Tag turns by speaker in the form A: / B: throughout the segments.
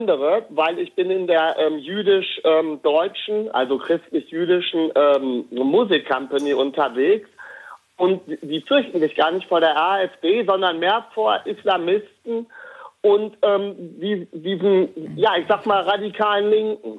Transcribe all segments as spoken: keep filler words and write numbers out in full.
A: weil ich bin in der ähm, jüdisch-deutschen, also christlich-jüdischen ähm, Musikcompany unterwegs und die fürchten sich gar nicht vor der AfD, sondern mehr vor Islamisten und ähm, die, diesen, ja, ich sag mal, radikalen Linken.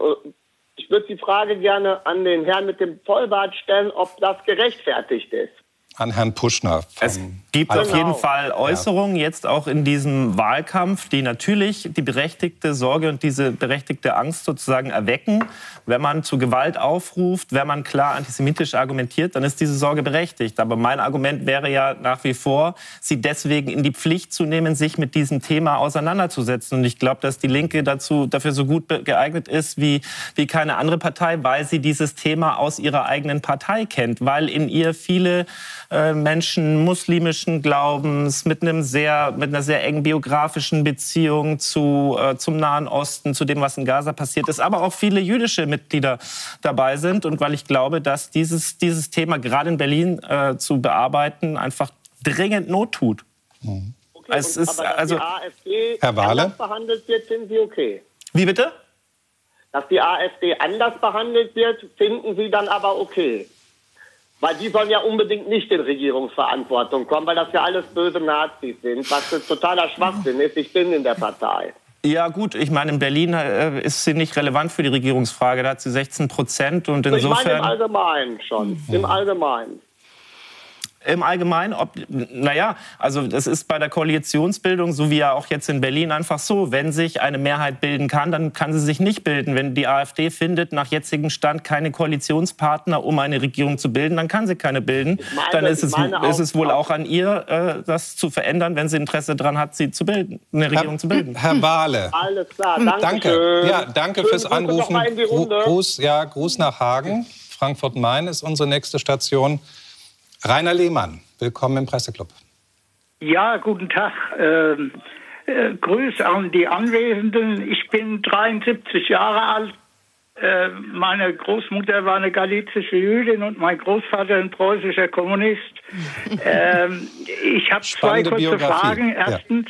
A: Ich würde die Frage gerne an den Herrn mit dem Vollbart stellen, ob das gerechtfertigt ist.
B: An Herrn Puschner.
C: Es gibt
A: Genau.
C: auf jeden Fall Äußerungen jetzt auch in diesem Wahlkampf, die natürlich die berechtigte Sorge und diese berechtigte Angst sozusagen erwecken. Wenn man zu Gewalt aufruft, wenn man klar antisemitisch argumentiert, dann ist diese Sorge berechtigt. Aber mein Argument wäre ja nach wie vor, sie deswegen in die Pflicht zu nehmen, sich mit diesem Thema auseinanderzusetzen. Und ich glaube, dass die Linke dazu, dafür so gut geeignet ist wie, wie keine andere Partei, weil sie dieses Thema aus ihrer eigenen Partei kennt, weil in ihr viele äh, Menschen muslimischen Glaubens mit einem sehr, mit einer sehr engen biografischen Beziehung zu, äh, zum Nahen Osten, zu dem, was in Gaza passiert ist, aber auch viele jüdische Mitglieder dabei sind. Und weil ich glaube, dass dieses, dieses Thema gerade in Berlin äh, zu bearbeiten einfach dringend Not tut.
A: Okay,
C: es
A: und,
C: ist,
A: aber dass
C: also,
A: die AfD
B: Herr Wahle?
A: anders behandelt wird, finden Sie okay?
C: Wie bitte?
A: Dass die AfD anders behandelt wird, finden Sie dann aber okay? Weil die sollen ja unbedingt nicht in Regierungsverantwortung kommen, weil das ja alles böse Nazis sind, was ein totaler Schwachsinn ist. Ich bin in der Partei.
C: Ja gut, ich meine, in Berlin äh, ist sie nicht relevant für die Regierungsfrage. Da hat sie sechzehn Prozent und insofern...
A: Ich meine im Allgemeinen schon, im Allgemeinen.
C: Im Allgemeinen, ob, naja, also das ist bei der Koalitionsbildung, so wie ja auch jetzt in Berlin, einfach so. Wenn sich eine Mehrheit bilden kann, dann kann sie sich nicht bilden. Wenn die AfD findet, nach jetzigem Stand keine Koalitionspartner, um eine Regierung zu bilden, dann kann sie keine bilden.
A: Meine,
C: dann ist es, ist es wohl auch an ihr, äh, das zu verändern, wenn sie Interesse daran hat, sie zu bilden, eine Regierung
B: Herr,
C: zu bilden.
B: Herr Wahle.
A: Alles klar, danke.
B: Danke,
A: schön.
B: ja, danke
A: Schönen
B: fürs
A: Grüße noch
B: Anrufen.
A: mal in die Runde.
B: Gruß, ja, Gruß nach Hagen. Frankfurt-Main ist unsere nächste Station. Rainer Lehmann, willkommen im Presseclub.
D: Ja, guten Tag. Ähm, äh, Grüß an die Anwesenden. Ich bin dreiundsiebzig Jahre alt. Äh, meine Großmutter war eine galizische Jüdin und mein Großvater ein preußischer Kommunist. ähm, ich habe zwei kurze
B: Biografie.
D: Fragen. Erstens,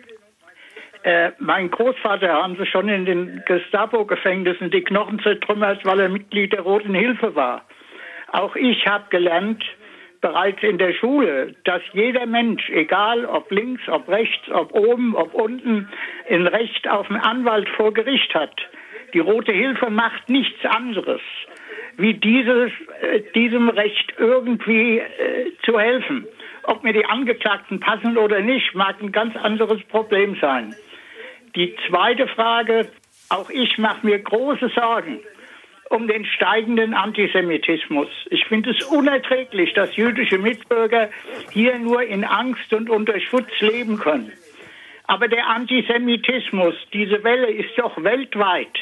D: ja. äh, mein Großvater haben sie schon in den Gestapo-Gefängnissen die Knochen zertrümmert, weil er Mitglied der Roten Hilfe war. Auch ich habe gelernt, bereits in der Schule, dass jeder Mensch, egal ob links, ob rechts, ob oben, ob unten, ein Recht auf einen Anwalt vor Gericht hat. Die Rote Hilfe macht nichts anderes, wie dieses, äh, diesem Recht irgendwie äh, zu helfen. Ob mir die Angeklagten passen oder nicht, mag ein ganz anderes Problem sein. Die zweite Frage, auch ich mache mir große Sorgen um den steigenden Antisemitismus. Ich finde es unerträglich, dass jüdische Mitbürger hier nur in Angst und unter Schutz leben können. Aber der Antisemitismus, diese Welle ist doch weltweit.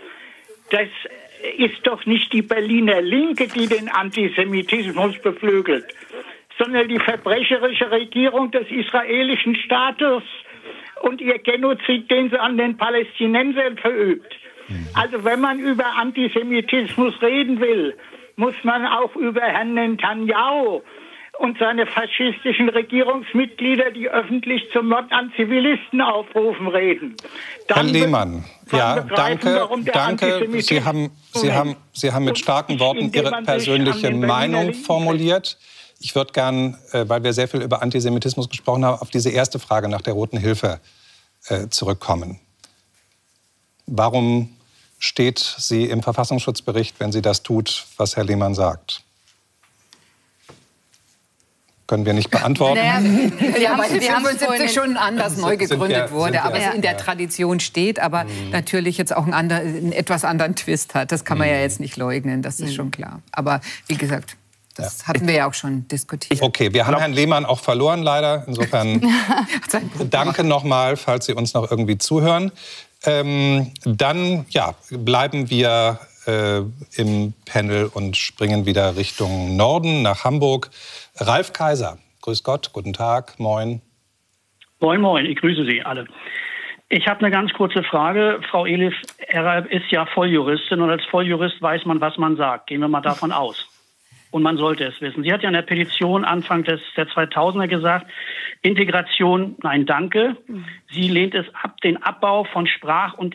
D: Das ist doch nicht die Berliner Linke, die den Antisemitismus beflügelt, sondern die verbrecherische Regierung des israelischen Staates und ihr Genozid, den sie an den Palästinensern verübt. Also wenn man über Antisemitismus reden will, muss man auch über Herrn Netanyahu und seine faschistischen Regierungsmitglieder, die öffentlich zum Mord an Zivilisten aufrufen, reden. Dann
B: Herr Lehmann, ja, danke, danke. Sie haben, Sie haben, Sie haben mit starken Worten Ihre persönliche Meinung formuliert. Ich würde gern, weil wir sehr viel über Antisemitismus gesprochen haben, auf diese erste Frage nach der Roten Hilfe zurückkommen. Warum steht sie im Verfassungsschutzbericht, wenn sie das tut, was Herr Lehmann sagt? Können wir nicht beantworten.
E: Naja, wir haben, wir haben fünfundsiebzig schon anders neu gegründet
B: wir,
E: wurde, aber
B: ja.
E: es in der Tradition steht, aber mhm. natürlich jetzt auch einen, ander, einen etwas anderen Twist hat. Das kann man mhm. ja jetzt nicht leugnen, das ist mhm. schon klar. Aber wie gesagt, das ja. hatten wir ja auch schon diskutiert.
B: Okay, wir haben Herrn Lehmann auch verloren leider. Insofern danke nochmal, falls Sie uns noch irgendwie zuhören. Ähm, dann ja, bleiben wir äh, im Panel und springen wieder Richtung Norden nach Hamburg. Ralf Kaiser, grüß Gott, guten Tag, moin.
F: Moin, moin, ich grüße Sie alle. Ich habe eine ganz kurze Frage. Frau Elis ist ja Volljuristin und als Volljurist weiß man, was man sagt. Gehen wir mal davon aus. und man sollte es wissen. Sie hat ja in der Petition Anfang des, der zweitausender gesagt, Integration, nein, danke. Sie lehnt es ab, den Abbau von Sprach- und